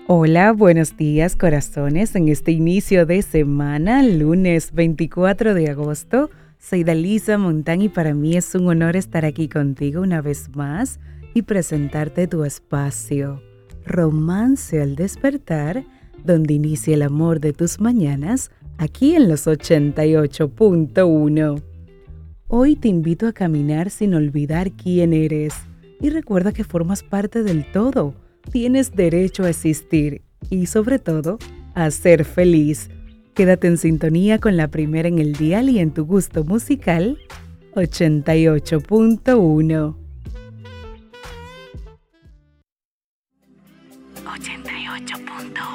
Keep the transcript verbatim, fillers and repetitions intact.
Hola, buenos días, corazones. En este inicio de semana, lunes veinticuatro de agosto, soy Dalisa Montán y para mí es un honor estar aquí contigo una vez más y presentarte tu espacio, Romance al Despertar, donde inicia el amor de tus mañanas, aquí en los ochenta y ocho punto uno. Hoy te invito a caminar sin olvidar quién eres y recuerda que formas parte del todo. Tienes derecho a existir y, sobre todo, a ser feliz. Quédate en sintonía con la primera en el dial y en tu gusto musical, ochenta y ocho punto uno. ochenta y ocho punto uno.